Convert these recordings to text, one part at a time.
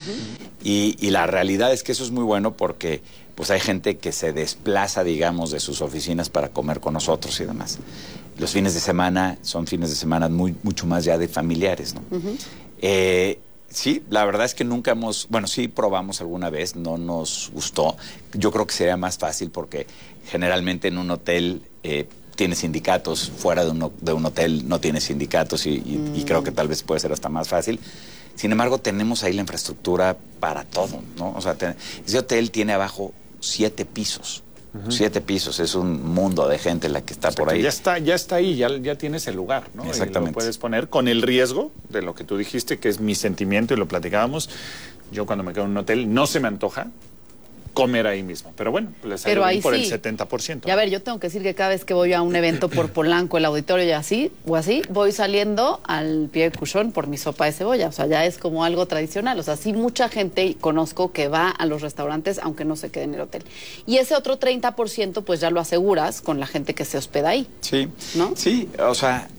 Y la realidad es que eso es muy bueno porque pues hay gente que se desplaza, digamos, de sus oficinas para comer con nosotros y demás. Los fines de semana son fines de semana mucho más ya de familiares, ¿no? Sí, la verdad es que nunca sí probamos alguna vez, no nos gustó. Yo creo que sería más fácil porque generalmente en un hotel tienes sindicatos, fuera de un hotel no tienes sindicatos y creo que tal vez puede ser hasta más fácil. Sin embargo, tenemos ahí la infraestructura para todo, ¿no? O sea, ese hotel tiene abajo 7 pisos. 7 pisos, es un mundo de gente la que está por ahí. Ya está ahí, ya tienes el lugar, ¿no? Exactamente. Y lo puedes poner con el riesgo de lo que tú dijiste, que es mi sentimiento y lo platicábamos. Yo cuando me quedo en un hotel no se me antoja comer ahí mismo. Pero bueno, les salió bien por el 70%. Y a ver, yo tengo que decir que cada vez que voy a un evento por Polanco, el auditorio y así, voy saliendo al pie de cuchón por mi sopa de cebolla. O sea, ya es como algo tradicional. O sea, sí mucha gente conozco que va a los restaurantes aunque no se quede en el hotel. Y ese otro 30% pues ya lo aseguras con la gente que se hospeda ahí. Sí, ¿no? Sí, o sea,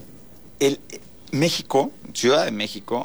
México, Ciudad de México,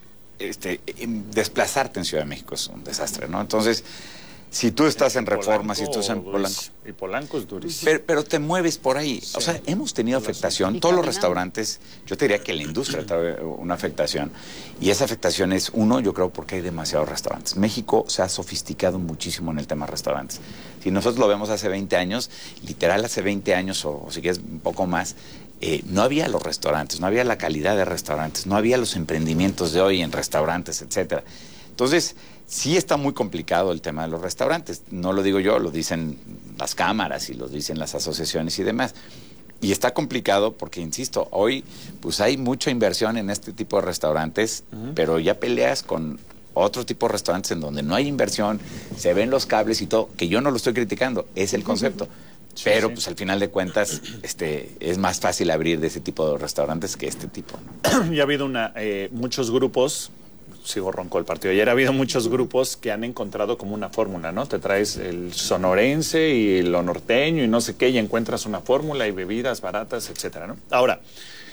desplazarte en Ciudad de México es un desastre, ¿no? Entonces, si tú estás en Reforma, si tú estás en Polanco. Y Polanco es durísimo. Pero te mueves por ahí. Sí. O sea, hemos tenido afectación. Todos los restaurantes, yo te diría que la industria trae una afectación. Y esa afectación es, yo creo, porque hay demasiados restaurantes. México se ha sofisticado muchísimo en el tema de restaurantes. Si nosotros lo vemos hace 20 años, literal hace 20 años, o si quieres un poco más, no había los restaurantes, no había la calidad de restaurantes, no había los emprendimientos de hoy en restaurantes, etcétera. Entonces, sí está muy complicado el tema de los restaurantes. No lo digo yo, lo dicen las cámaras y lo dicen las asociaciones y demás. Y está complicado porque, insisto, hoy pues hay mucha inversión en este tipo de restaurantes, pero ya peleas con otro tipo de restaurantes en donde no hay inversión, se ven los cables y todo, que yo no lo estoy criticando, es el concepto. Pero pues al final de cuentas es más fácil abrir de ese tipo de restaurantes que este tipo, ¿no? Y ha habido muchos grupos, sigo ronco el partido ayer, ha habido muchos grupos que han encontrado como una fórmula, ¿no? Te traes el sonorense y lo norteño y no sé qué, y encuentras una fórmula y bebidas baratas, etcétera, ¿no? Ahora,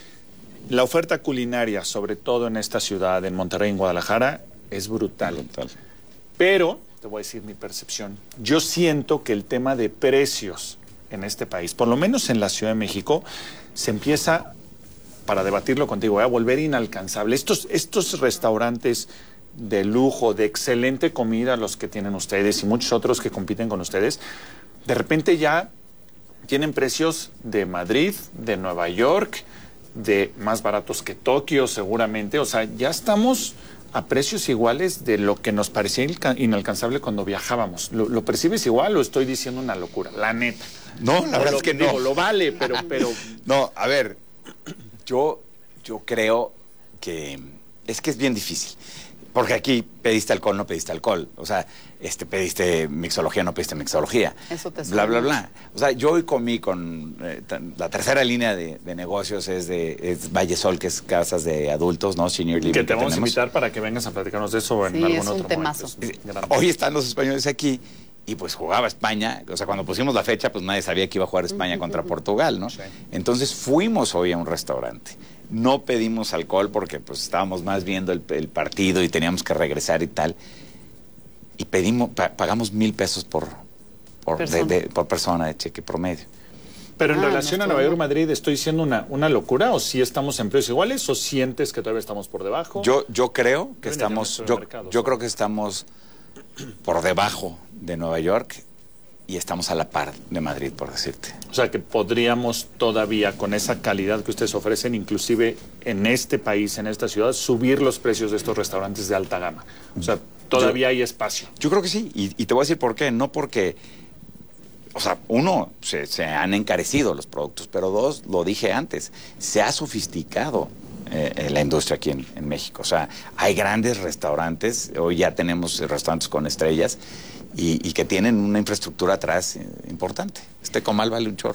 la oferta culinaria, sobre todo en esta ciudad, en Monterrey, en Guadalajara, es brutal. Pero, te voy a decir mi percepción, yo siento que el tema de precios en este país, por lo menos en la Ciudad de México, se empieza, para debatirlo contigo, a volver inalcanzable. Estos restaurantes de lujo, de excelente comida, los que tienen ustedes y muchos otros que compiten con ustedes, de repente ya tienen precios de Madrid, de Nueva York, de más baratos que Tokio seguramente. O sea, ya estamos a precios iguales de lo que nos parecía inalcanzable cuando viajábamos. ¿Lo percibes igual o estoy diciendo una locura? La neta. No, la verdad es que no. Digo, lo vale, pero... No, a ver, yo creo que es bien difícil. Porque aquí pediste alcohol, no pediste alcohol. O sea, pediste mixología, no pediste mixología. Eso te bla, bla, bla. O sea, yo hoy comí con... la tercera línea de negocios es Vallesol, que es casas de adultos, ¿no? Senior Living. Que te vamos a invitar para que vengas a platicarnos de eso en algún otro momento. Temazo. Hoy están los españoles aquí y pues jugaba España. O sea, cuando pusimos la fecha, pues nadie sabía que iba a jugar España contra Portugal, ¿no? Sí. Entonces fuimos hoy a un restaurante. No pedimos alcohol porque pues estábamos más viendo el partido y teníamos que regresar y tal. Y pagamos 1,000 pesos por persona de cheque promedio. Pero en relación a Nueva York, Madrid, ¿estoy diciendo una locura o si estamos en precios iguales o sientes que todavía estamos por debajo? Yo creo que estamos, yo creo que estamos por debajo de Nueva York y estamos a la par de Madrid, por decirte. O sea, que podríamos todavía, con esa calidad que ustedes ofrecen, inclusive en este país, en esta ciudad, subir los precios de estos restaurantes de alta gama. O sea, todavía hay espacio. Yo creo que sí, y te voy a decir por qué. No porque, o sea, uno, se han encarecido los productos, pero dos, lo dije antes, se ha sofisticado la industria aquí en México. O sea, hay grandes restaurantes, hoy ya tenemos restaurantes con estrellas, y que tienen una infraestructura atrás importante. Comal vale un chorro.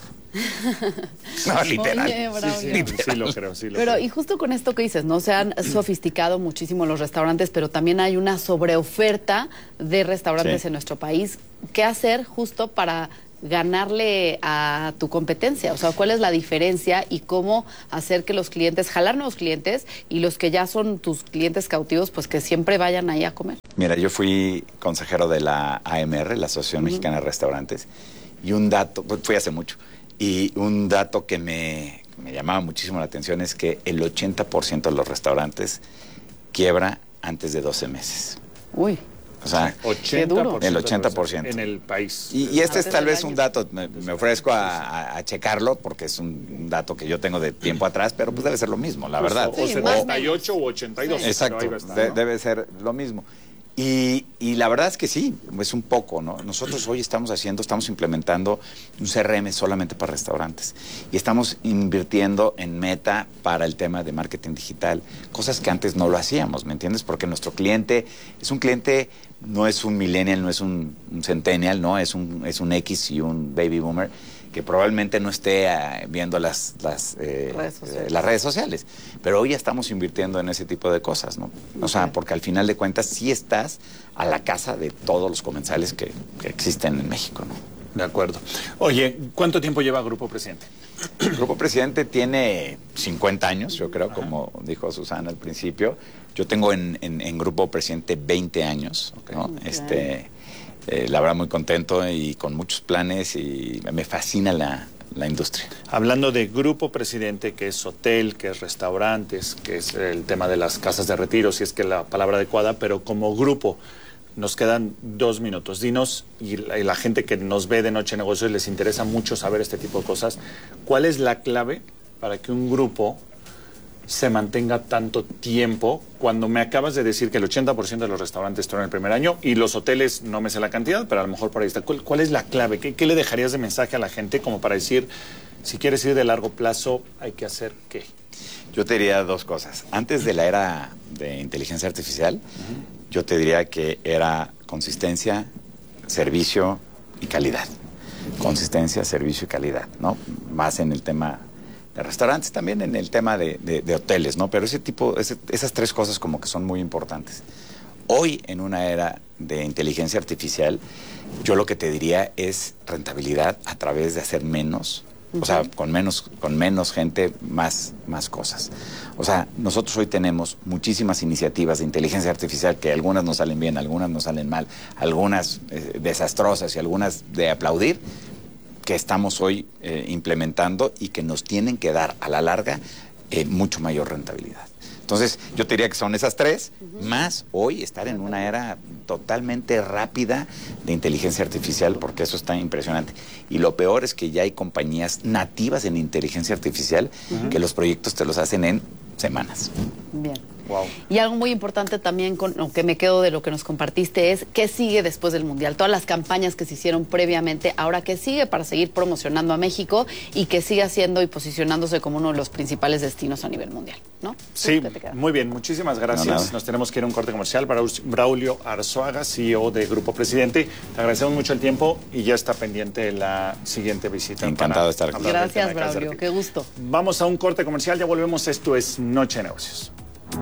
No, literal. Oye, literal. Sí lo creo. Pero, y justo con esto que dices, ¿no? Se han sofisticado muchísimo los restaurantes, pero también hay una sobreoferta de restaurantes en nuestro país. ¿Qué hacer justo para ganarle a tu competencia? O sea, ¿cuál es la diferencia y cómo hacer que los clientes, jalar nuevos clientes y los que ya son tus clientes cautivos, pues que siempre vayan ahí a comer? Mira, yo fui consejero de la AMR, la Asociación Mexicana de Restaurantes, y un dato, fui hace mucho, y un dato que me llamaba muchísimo la atención es que el 80% de los restaurantes quiebra antes de 12 meses. Uy. O sea, 80%. El 80%. En el país. Y este es tal vez un dato, me ofrezco a checarlo porque es un dato que yo tengo de tiempo atrás, pero pues debe ser lo mismo, la verdad. O 78 u 82. Sí. Exacto, debe ser lo mismo. Y la verdad es que sí, es un poco, ¿no? Nosotros hoy estamos implementando un CRM solamente para restaurantes y estamos invirtiendo en Meta para el tema de marketing digital, cosas que antes no lo hacíamos, ¿me entiendes? Porque nuestro cliente es un cliente, no es un millennial, no es un centennial, ¿no? Es un X y un baby boomer que probablemente no esté viendo las redes sociales. Pero hoy ya estamos invirtiendo en ese tipo de cosas, ¿no? O sea, porque al final de cuentas sí estás a la casa de todos los comensales que existen en México, ¿no? De acuerdo. Oye, ¿cuánto tiempo lleva Grupo Presidente? Grupo Presidente tiene 50 años, yo creo, como dijo Susana al principio. Yo tengo en Grupo Presidente 20 años, ¿no? La verdad muy contento y con muchos planes y me fascina la industria. Hablando de Grupo Presidente, que es hotel, que es restaurantes, que es el tema de las casas de retiro, si es que la palabra adecuada, pero como grupo, nos quedan 2 minutos. Dinos, y la gente que nos ve de Noche de Negocios les interesa mucho saber este tipo de cosas, ¿cuál es la clave para que un grupo se mantenga tanto tiempo cuando me acabas de decir que el 80% de los restaurantes están en el primer año y los hoteles, no me sé la cantidad, pero a lo mejor por ahí está? ¿Cuál es la clave? ¿Qué le dejarías de mensaje a la gente como para decir, si quieres ir de largo plazo, hay que hacer qué? Yo te diría 2 cosas. Antes de la era de inteligencia artificial, yo te diría que era consistencia, servicio y calidad. Consistencia, servicio y calidad, ¿no? Más en el tema de restaurantes, también en el tema de hoteles, ¿no? Pero esas 3 cosas como que son muy importantes. Hoy, en una era de inteligencia artificial, yo lo que te diría es rentabilidad a través de hacer menos, o sea, con menos gente, más cosas. O sea, nosotros hoy tenemos muchísimas iniciativas de inteligencia artificial que algunas nos salen bien, algunas nos salen mal, algunas desastrosas y algunas de aplaudir, que estamos hoy implementando y que nos tienen que dar a la larga mucho mayor rentabilidad. Entonces, yo te diría que son esas 3, más hoy estar en una era totalmente rápida de inteligencia artificial, porque eso está impresionante. Y lo peor es que ya hay compañías nativas en inteligencia artificial que los proyectos te los hacen en semanas. Bien. Wow. Y algo muy importante también con lo que me quedo de lo que nos compartiste es qué sigue después del Mundial. Todas las campañas que se hicieron previamente, ahora qué sigue para seguir promocionando a México y que siga siendo y posicionándose como uno de los principales destinos a nivel mundial, ¿no? Sí, muy bien. Muchísimas gracias. Nos tenemos que ir a un corte comercial. Braulio Arzuaga, CEO de Grupo Presidente. Te agradecemos mucho el tiempo y ya está pendiente la siguiente visita. Encantado de estar aquí. Gracias, Braulio. Qué gusto. Vamos a un corte comercial. Ya volvemos. Esto es Noche de Negocios.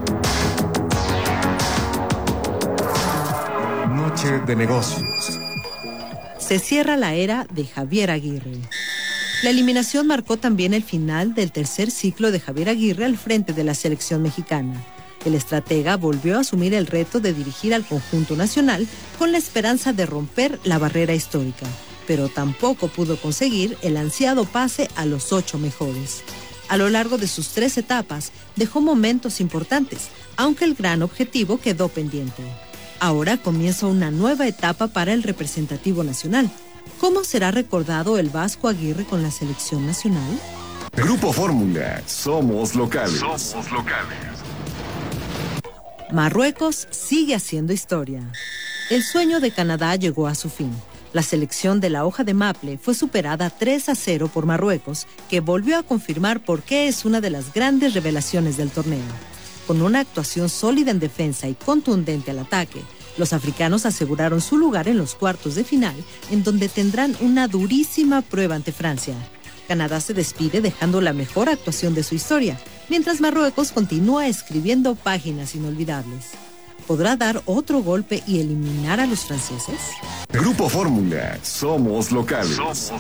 Noche de Negocios. Se cierra la era de Javier Aguirre. La eliminación marcó también el final del tercer ciclo de Javier Aguirre al frente de la selección mexicana. El estratega volvió a asumir el reto de dirigir al conjunto nacional con la esperanza de romper la barrera histórica, pero tampoco pudo conseguir el ansiado pase a los 8 mejores. A lo largo de sus 3 etapas, dejó momentos importantes, aunque el gran objetivo quedó pendiente. Ahora comienza una nueva etapa para el representativo nacional. ¿Cómo será recordado el Vasco Aguirre con la selección nacional? Grupo Fórmula, somos locales. Marruecos sigue haciendo historia. El sueño de Canadá llegó a su fin. La selección de la hoja de maple fue superada 3-0 por Marruecos, que volvió a confirmar por qué es una de las grandes revelaciones del torneo. Con una actuación sólida en defensa y contundente al ataque, los africanos aseguraron su lugar en los cuartos de final, en donde tendrán una durísima prueba ante Francia. Canadá se despide dejando la mejor actuación de su historia, mientras Marruecos continúa escribiendo páginas inolvidables. ¿Podrá dar otro golpe y eliminar a los franceses? Grupo Fórmula, somos locales.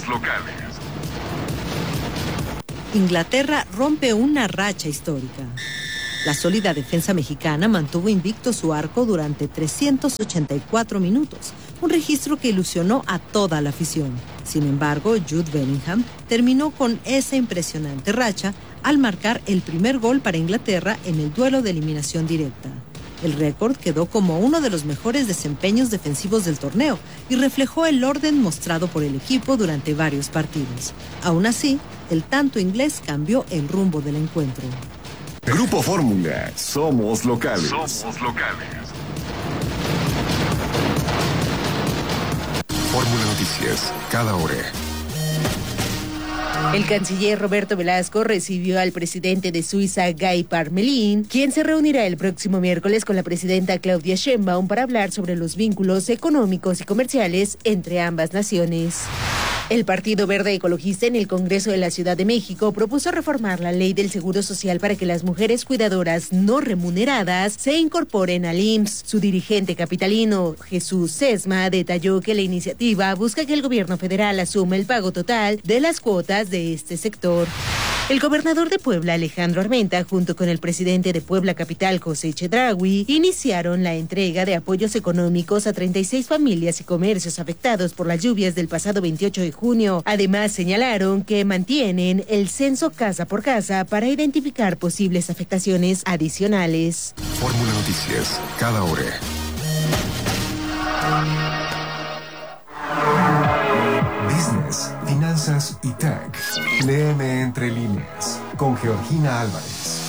Inglaterra rompe una racha histórica. La sólida defensa mexicana mantuvo invicto su arco durante 384 minutos, un registro que ilusionó a toda la afición. Sin embargo, Jude Bellingham terminó con esa impresionante racha al marcar el primer gol para Inglaterra en el duelo de eliminación directa. El récord quedó como uno de los mejores desempeños defensivos del torneo y reflejó el orden mostrado por el equipo durante varios partidos. Aún así, el tanto inglés cambió el rumbo del encuentro. Grupo Fórmula, somos locales. Fórmula Noticias, cada hora. El canciller Roberto Velasco recibió al presidente de Suiza, Guy Parmelin, quien se reunirá el próximo miércoles con la presidenta Claudia Sheinbaum para hablar sobre los vínculos económicos y comerciales entre ambas naciones. El Partido Verde Ecologista en el Congreso de la Ciudad de México propuso reformar la ley del Seguro Social para que las mujeres cuidadoras no remuneradas se incorporen al IMSS. Su dirigente capitalino, Jesús Sesma, detalló que la iniciativa busca que el gobierno federal asuma el pago total de las cuotas de este sector. El gobernador de Puebla, Alejandro Armenta, junto con el presidente de Puebla Capital, José Chedraui, iniciaron la entrega de apoyos económicos a 36 familias y comercios afectados por las lluvias del pasado 28 de junio. Además, señalaron que mantienen el censo casa por casa para identificar posibles afectaciones adicionales. Fórmula Noticias, cada hora. Business, finanzas y tech. Léeme entre líneas. Con Georgina Álvarez.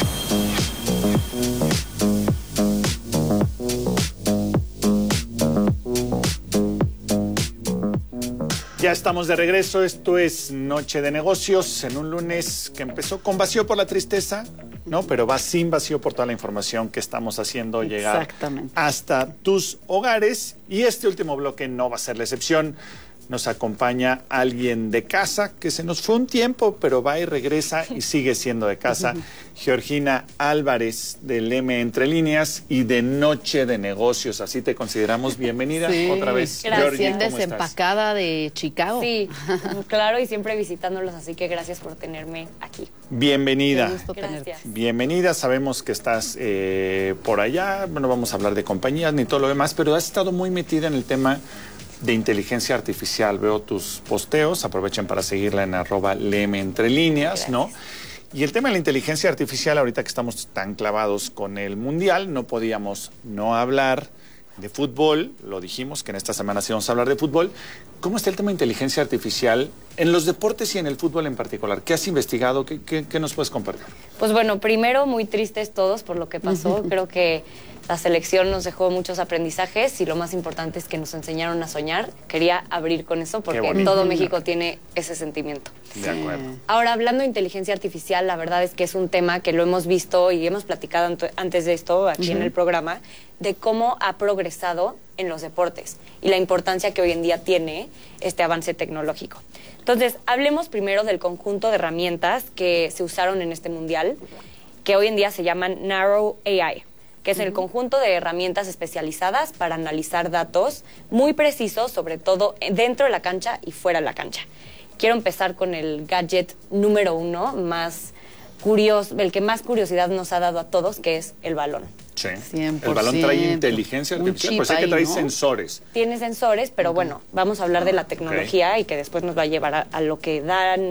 Ya estamos de regreso, esto es Noche de Negocios, en un lunes que empezó con vacío por la tristeza, ¿no? Pero va sin vacío por toda la información que estamos haciendo llegar hasta tus hogares. Y este último bloque no va a ser la excepción. Nos acompaña alguien de casa que se nos fue un tiempo, pero va y regresa y sigue siendo de casa. Georgina Álvarez, del M Entre Líneas y de Noche de Negocios. Así te consideramos. Bienvenida otra vez. Recién desempacada de Chicago. Sí, claro, y siempre visitándolos, así que gracias por tenerme aquí. Bienvenida. Gracias. Bienvenida, sabemos que estás por allá. No vamos a hablar de compañías ni todo lo demás, pero has estado muy metida en el tema de inteligencia artificial. Veo tus posteos, aprovechen para seguirla en @leementrelíneas, ¿no? Y el tema de la inteligencia artificial, ahorita que estamos tan clavados con el Mundial, no podíamos no hablar de fútbol. Lo dijimos que en esta semana sí vamos a hablar de fútbol. ¿Cómo está el tema de inteligencia artificial en los deportes y en el fútbol en particular? ¿Qué has investigado? ¿Qué nos puedes compartir? Pues bueno, primero muy tristes todos por lo que pasó. Creo que la selección nos dejó muchos aprendizajes y lo más importante es que nos enseñaron a soñar. Quería abrir con eso porque todo México tiene ese sentimiento. De acuerdo. Ahora, hablando de inteligencia artificial, la verdad es que es un tema que lo hemos visto y hemos platicado antes de esto aquí en el programa, de cómo ha progresado en los deportes y la importancia que hoy en día tiene este avance tecnológico. Entonces, hablemos primero del conjunto de herramientas que se usaron en este mundial, que hoy en día se llaman Narrow AI, que es el conjunto de herramientas especializadas para analizar datos muy precisos, sobre todo dentro de la cancha y fuera de la cancha. Quiero empezar con el gadget número 1, más curioso, el que más curiosidad nos ha dado a todos, que es el balón. Sí. 100%. El balón trae inteligencia artificial, pues hay que traer sensores. Tiene sensores, pero bueno, vamos a hablar de la tecnología y que después nos va a llevar a lo que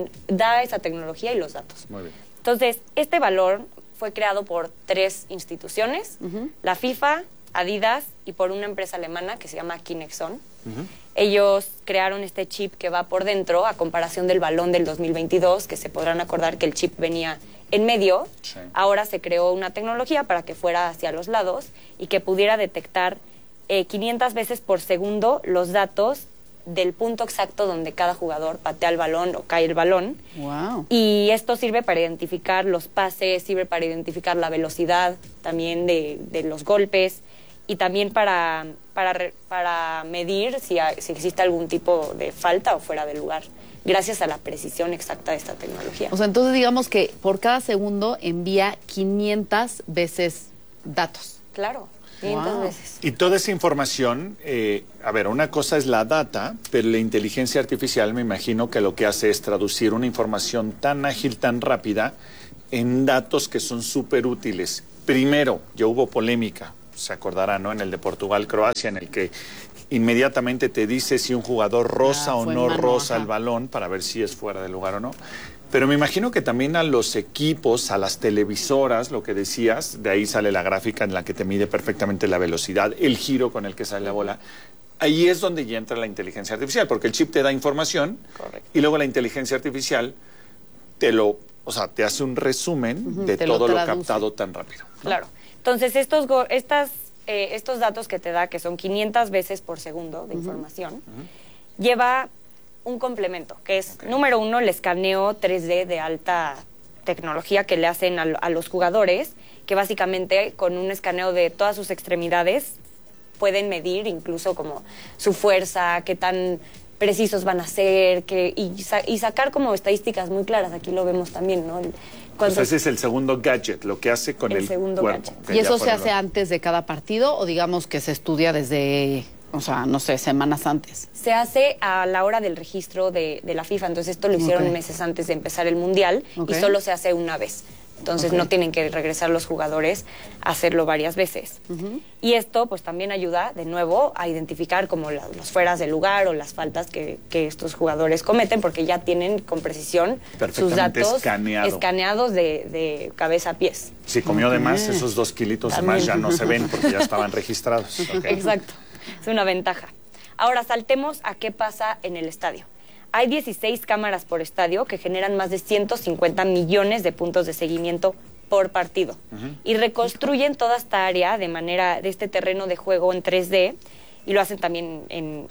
da esa tecnología y los datos. Muy bien. Entonces, este balón fue creado por 3 instituciones, la FIFA, Adidas y por una empresa alemana que se llama Kinexon. Ellos crearon este chip que va por dentro, a comparación del balón del 2022, que se podrán acordar que el chip venía en medio. Sí. Ahora se creó una tecnología para que fuera hacia los lados y que pudiera detectar 500 veces por segundo los datos del punto exacto donde cada jugador patea el balón o cae el balón. Wow. Y esto sirve para identificar los pases, sirve para identificar la velocidad también de los golpes y también para medir si existe algún tipo de falta o fuera de lugar, gracias a la precisión exacta de esta tecnología. O sea, entonces digamos que por cada segundo envía 500 veces datos. Claro. 500 veces. Y toda esa información, a ver, una cosa es la data, pero la inteligencia artificial me imagino que lo que hace es traducir una información tan ágil, tan rápida, en datos que son súper útiles. Primero, ya hubo polémica, se acordará, ¿no? En el de Portugal-Croacia, en el que inmediatamente te dice si un jugador roza o no roza el balón para ver si es fuera de lugar o no. Pero me imagino que también a los equipos, a las televisoras, lo que decías, de ahí sale la gráfica en la que te mide perfectamente la velocidad, el giro con el que sale la bola. Ahí es donde ya entra la inteligencia artificial, porque el chip te da información. Correcto. Y luego la inteligencia artificial te hace un resumen de todo lo captado tan rápido, ¿no? Claro. Entonces, estos datos que te da, que son 500 veces por segundo de información, lleva un complemento, que es, número uno, el escaneo 3D de alta tecnología que le hacen a los jugadores, que básicamente con un escaneo de todas sus extremidades pueden medir incluso como su fuerza, qué tan precisos van a ser, y sacar como estadísticas muy claras. Aquí lo vemos también, ¿no? Ese es el segundo gadget, lo que hace con el cuerpo. ¿Y eso se hace antes de cada partido o digamos que se estudia desde, no sé, semanas antes? Se hace a la hora del registro de la FIFA. Entonces esto lo hicieron meses antes de empezar el Mundial y solo se hace una vez. Entonces no tienen que regresar los jugadores a hacerlo varias veces. Y esto pues también ayuda de nuevo a identificar como los fueras de lugar o las faltas que estos jugadores cometen, porque ya tienen con precisión sus datos escaneados de cabeza a pies. Si comió de más, esos 2 kilitos de más ya no se ven porque ya estaban registrados. Exacto, es una ventaja. Ahora saltemos a qué pasa en el estadio. Hay 16 cámaras por estadio que generan más de 150 millones de puntos de seguimiento por partido. Y reconstruyen toda esta área de este terreno de juego en 3D, y lo hacen también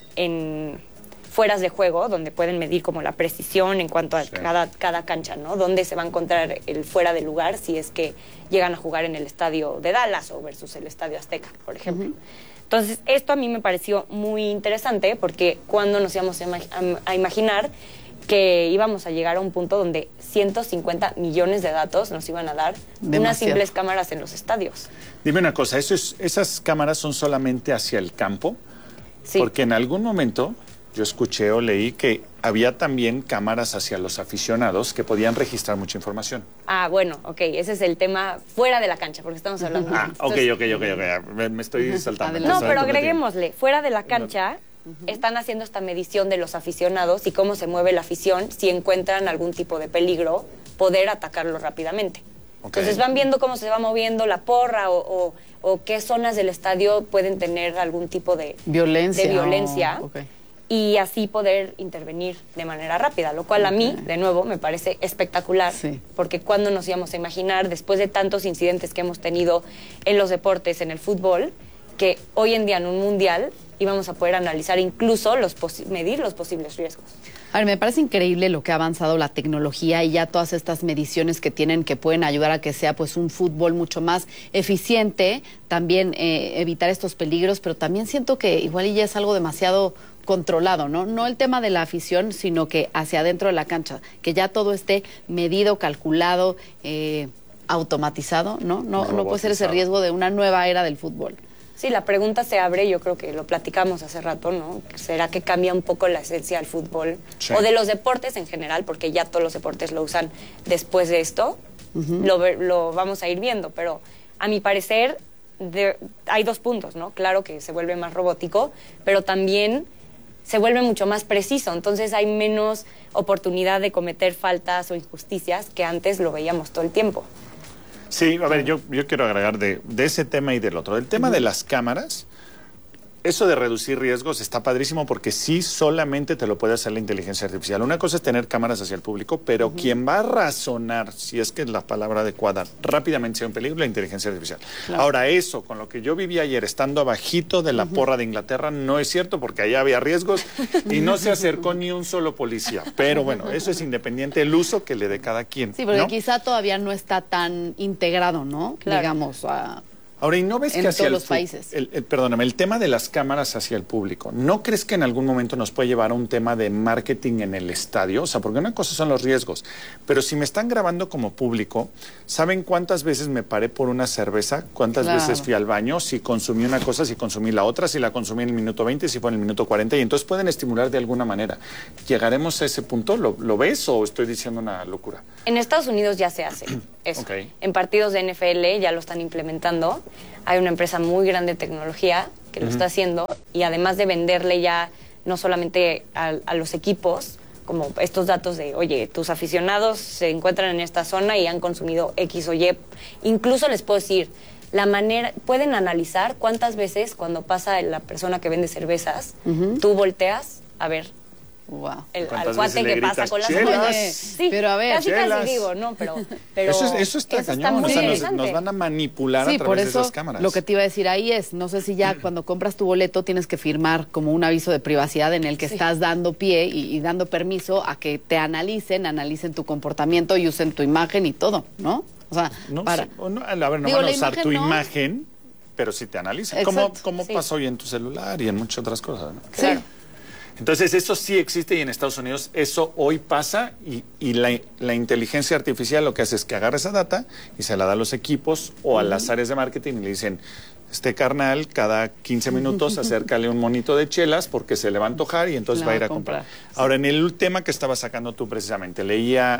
en fueras de juego, donde pueden medir como la precisión en cuanto a cada cancha, ¿no? Dónde se va a encontrar el fuera de lugar si es que llegan a jugar en el estadio de Dallas o versus el estadio Azteca, por ejemplo. Entonces, esto a mí me pareció muy interesante, porque cuando nos íbamos a imaginar que íbamos a llegar a un punto donde 150 millones de datos nos iban a dar unas simples cámaras en los estadios. Dime una cosa, ¿esas cámaras son solamente hacia el campo? Sí. Porque en algún momento yo escuché o leí que había también cámaras hacia los aficionados que podían registrar mucha información. Bueno, ese es el tema fuera de la cancha, porque estamos hablando de... Ok, me estoy saltando. No, pero agreguémosle, fuera de la cancha están haciendo esta medición de los aficionados y cómo se mueve la afición, si encuentran algún tipo de peligro, poder atacarlo rápidamente. Entonces van viendo cómo se va moviendo la porra o qué zonas del estadio pueden tener algún tipo de violencia. Y así poder intervenir de manera rápida, lo cual a mí, de nuevo, me parece espectacular, porque cuando nos íbamos a imaginar, después de tantos incidentes que hemos tenido en los deportes, en el fútbol, que hoy en día en un mundial íbamos a poder analizar incluso medir los posibles riesgos. A ver, me parece increíble lo que ha avanzado la tecnología y ya todas estas mediciones que tienen, que pueden ayudar a que sea pues un fútbol mucho más eficiente, también evitar estos peligros, pero también siento que igual ya es algo demasiado controlado, ¿no? No el tema de la afición, sino que hacia adentro de la cancha, que ya todo esté medido, calculado, automatizado, ¿no? No puede ser ese riesgo de una nueva era del fútbol. Sí, la pregunta se abre, yo creo que lo platicamos hace rato, ¿no? ¿Será que cambia un poco la esencia del fútbol? Sí. O de los deportes en general, porque ya todos los deportes lo usan después de esto. Lo vamos a ir viendo, pero a mi parecer hay 2 puntos, ¿no? Claro que se vuelve más robótico, pero también se vuelve mucho más preciso, entonces hay menos oportunidad de cometer faltas o injusticias que antes lo veíamos todo el tiempo. Sí, a ver, yo quiero agregar de ese tema y del otro. Del tema de las cámaras, eso de reducir riesgos está padrísimo porque sí solamente te lo puede hacer la inteligencia artificial. Una cosa es tener cámaras hacia el público, pero quien va a razonar, si es que es la palabra adecuada, rápidamente sea un peligro, la inteligencia artificial. Claro. Ahora, eso, con lo que yo viví ayer, estando abajito de la porra de Inglaterra, no es cierto porque allá había riesgos y no se acercó ni un solo policía. Pero bueno, eso es independiente del uso que le dé cada quien. Sí, porque ¿no? quizá todavía no está tan integrado, ¿no? Claro. Digamos, Ahora, ¿y no ves que en hacia todos los países? Perdóname, el tema de las cámaras hacia el público, ¿no crees que en algún momento nos puede llevar a un tema de marketing en el estadio? O sea, porque una cosa son los riesgos, pero si me están grabando como público, ¿saben cuántas veces me paré por una cerveza? ¿Cuántas veces fui al baño? Si consumí una cosa, si consumí la otra, si la consumí en el minuto 20, si fue en el minuto 40, y entonces pueden estimular de alguna manera. ¿Llegaremos a ese punto? ¿Lo ves o estoy diciendo una locura? En Estados Unidos ya se hace eso. Okay. En partidos de NFL ya lo están implementando. Hay una empresa muy grande de tecnología que lo está haciendo, y además de venderle ya no solamente a los equipos, como estos datos de, oye, tus aficionados se encuentran en esta zona y han consumido X o Y. Incluso les puedo decir, pueden analizar cuántas veces cuando pasa la persona que vende cervezas, tú volteas a ver Wow. al cuate que pasa con las chelas. Sí, pero a ver, casi chelas. digo, no, pero eso está cañón, muy o sea, interesante. nos van a manipular Sí, a por través de eso esas cámaras. lo que te iba a decir ahí es, no sé si ya cuando compras tu boleto tienes que firmar como un aviso de privacidad en el que estás dando pie y dando permiso a que te analicen tu comportamiento y usen tu imagen y todo, ¿no? O sea, No, para... sí, no, a ver, no Digo, van a la usar imagen tu no. imagen, pero sí te analizan. Exacto. ¿Cómo Sí. pasó hoy en tu celular y en muchas otras cosas? ¿no? Claro. Entonces, eso sí existe, y en Estados Unidos eso hoy pasa, y la inteligencia artificial lo que hace es que agarra esa data y se la da a los equipos o a las áreas de marketing y le dicen, este carnal cada 15 minutos acércale un monito de chelas porque se le va a antojar y entonces La va a ir a comprar. Ahora, en el tema que estabas sacando tú precisamente, leía,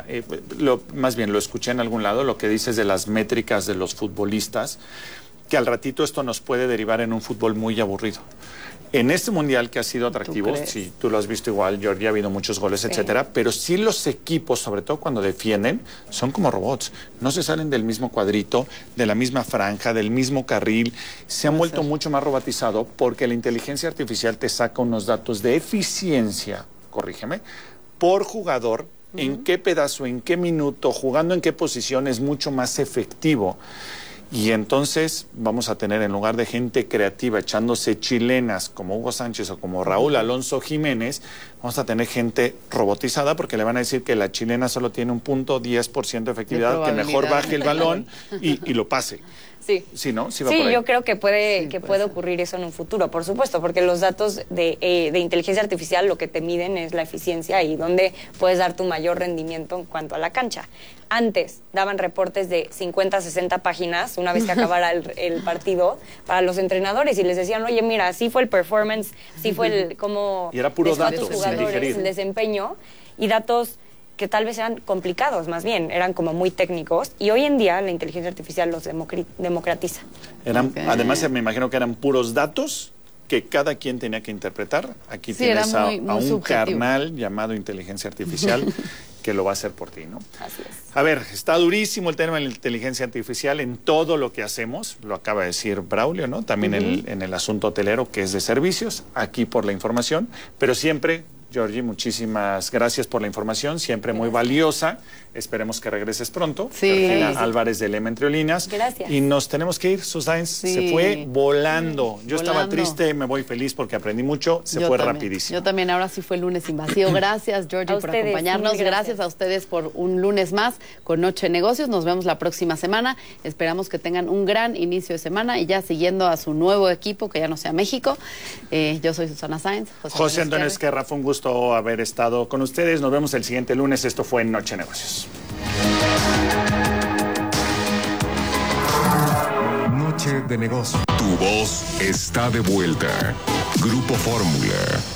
más bien lo escuché en algún lado, lo que dices de las métricas de los futbolistas, que al ratito esto nos puede derivar en un fútbol muy aburrido. En este mundial que ha sido atractivo, sí, tú lo has visto igual, Georgie, ha habido muchos goles, etcétera, pero sí los equipos, sobre todo cuando defienden, son como robots. No se salen del mismo cuadrito, de la misma franja, del mismo carril. Se han vuelto mucho más robotizados porque la inteligencia artificial te saca unos datos de eficiencia, corrígeme, por jugador, en qué pedazo, en qué minuto, jugando en qué posición es mucho más efectivo. Y entonces vamos a tener, en lugar de gente creativa echándose chilenas como Hugo Sánchez o como Raúl Alonso Jiménez, vamos a tener gente robotizada porque le van a decir que la chilena solo tiene un 0.10% de efectividad, que mejor baje el balón y lo pase. Sí. Sí, ¿no? Sí, va Sí, por ahí. yo creo que puede ocurrir eso en un futuro, por supuesto, porque los datos de inteligencia artificial lo que te miden es la eficiencia y dónde puedes dar tu mayor rendimiento en cuanto a la cancha. Antes daban reportes de 50, 60 páginas una vez que acabara el partido para los entrenadores y les decían, oye, mira, así fue el performance, así fue el cómo Y era puro les fue a datos, tus sin jugadores, digerir. el desempeño y datos que tal vez eran complicados, más bien, eran como muy técnicos, y hoy en día la inteligencia artificial los democratiza. Además, me imagino que eran puros datos que cada quien tenía que interpretar. Aquí Sí, tienes era a muy un subjetivo. carnal llamado inteligencia artificial que lo va a hacer por ti, ¿no? Así es. A ver, está durísimo el tema de la inteligencia artificial en todo lo que hacemos, lo acaba de decir Braulio, ¿no? También en el asunto hotelero, que es de servicios, aquí por la información, pero siempre, Georgie, muchísimas gracias por la información, siempre muy valiosa. Esperemos que regreses pronto. Sí. Georgina Sí. Álvarez de Lema Entre Olinas. Gracias. Y nos tenemos que ir, Susainz, Sí. se fue volando. Yo estaba Volando. triste, me voy feliz porque aprendí mucho, se Yo fue también. rapidísimo. Yo también, ahora sí fue el lunes invasivo. Gracias, Georgie, A por ustedes, acompañarnos. mil Gracias a ustedes por un lunes más con Noche de Negocios. Nos vemos la próxima semana. Esperamos que tengan un gran inicio de semana y ya siguiendo a su nuevo equipo, que ya no sea México. Yo soy Susana Sáenz. José Antonio Esquerra, fue un gusto haber estado con ustedes. Nos vemos el siguiente lunes. Esto fue Noche de Negocios. Noche de negocio. Tu voz está de vuelta. Grupo Fórmula.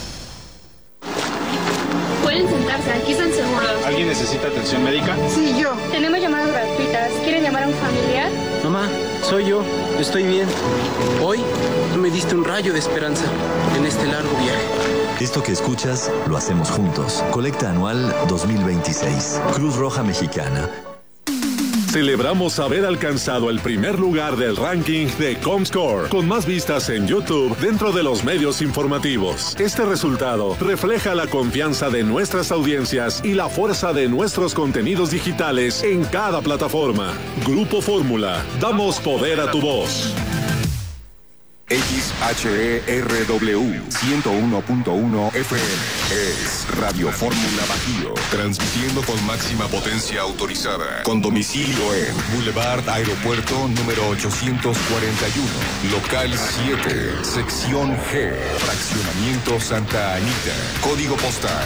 Pueden sentarse, aquí están seguros. ¿Alguien necesita atención médica? Sí, yo. Tenemos llamadas gratuitas. ¿Quieren llamar a un familiar? Mamá, soy yo. Estoy bien. Hoy tú me diste un rayo de esperanza en este largo viaje. Esto que escuchas lo hacemos juntos. Colecta Anual 2026. Cruz Roja Mexicana. Celebramos haber alcanzado el primer lugar del ranking de Comscore, con más vistas en YouTube dentro de los medios informativos. Este resultado refleja la confianza de nuestras audiencias y la fuerza de nuestros contenidos digitales en cada plataforma. Grupo Fórmula, damos poder a tu voz. XHERW 101.1 FM es Radio Fórmula Bajío, transmitiendo con máxima potencia autorizada, con domicilio en Boulevard Aeropuerto número 841, local 7, sección G, fraccionamiento Santa Anita, código postal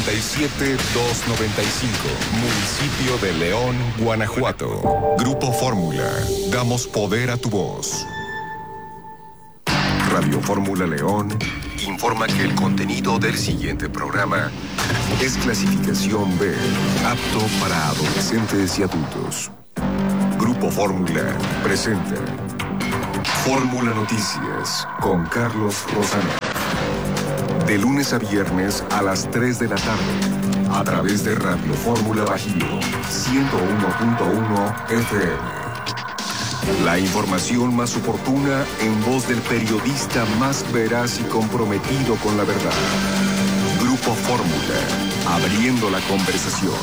37295, municipio de León, Guanajuato. Grupo Fórmula, damos poder a tu voz. Radio Fórmula León informa que el contenido del siguiente programa es clasificación B, apto para adolescentes y adultos. Grupo Fórmula presenta Fórmula Noticias con Carlos Rosano. De lunes a viernes a las 3 de la tarde, a través de Radio Fórmula Bajío 101.1 FM. La información más oportuna en voz del periodista más veraz y comprometido con la verdad. Grupo Fórmula, abriendo la conversación.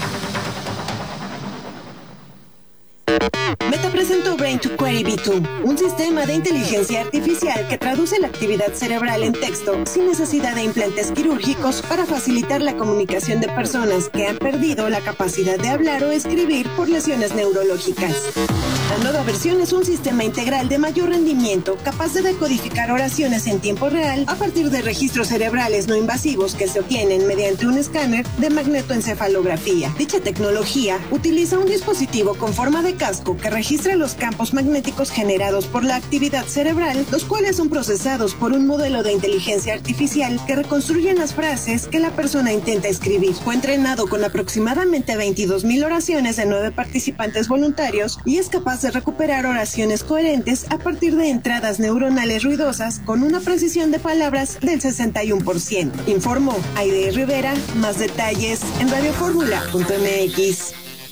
Meta presentó Brain to Query V2, un sistema de inteligencia artificial que traduce la actividad cerebral en texto sin necesidad de implantes quirúrgicos para facilitar la comunicación de personas que han perdido la capacidad de hablar o escribir por lesiones neurológicas. La nueva versión es un sistema integral de mayor rendimiento, capaz de decodificar oraciones en tiempo real a partir de registros cerebrales no invasivos que se obtienen mediante un escáner de magnetoencefalografía. Dicha tecnología utiliza un dispositivo con forma de casco que registra los campos magnéticos generados por la actividad cerebral, los cuales son procesados por un modelo de inteligencia artificial que reconstruyen las frases que la persona intenta escribir. Fue entrenado con aproximadamente 22,000 oraciones de 9 participantes voluntarios y es capaz de recuperar oraciones coherentes a partir de entradas neuronales ruidosas con una precisión de palabras del 61%. Informó Aide Rivera. Más detalles en radioformula.mx.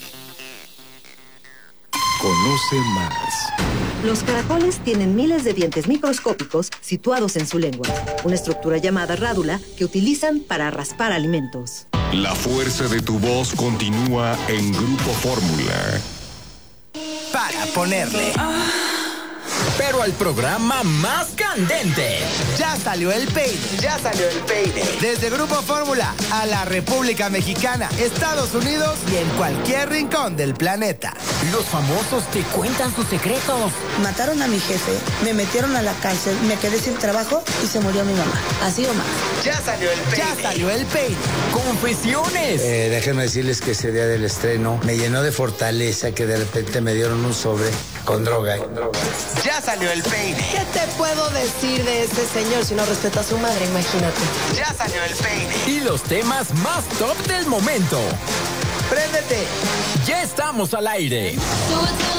Conoce más. Los caracoles tienen miles de dientes microscópicos situados en su lengua, una estructura llamada rádula que utilizan para raspar alimentos. La fuerza de tu voz continúa en Grupo Fórmula. Para ponerle pero al programa más candente. Ya salió el peine. Ya salió el peine. Desde Grupo Fórmula a la República Mexicana, Estados Unidos y en cualquier rincón del planeta. Los famosos te cuentan sus secretos. Mataron a mi jefe, me metieron a la cárcel, me quedé sin trabajo y se murió mi mamá. Así o más. Ya salió el peine. Ya salió el peine. Confesiones. Déjenme decirles que ese día del estreno me llenó de fortaleza que de repente me dieron un sobre con droga. Ya salió el peine. ¿Qué te puedo decir de ese señor si no respeta a su madre? Imagínate. Ya salió el peine. Y los temas más top del momento. ¡Préndete! Ya estamos al aire.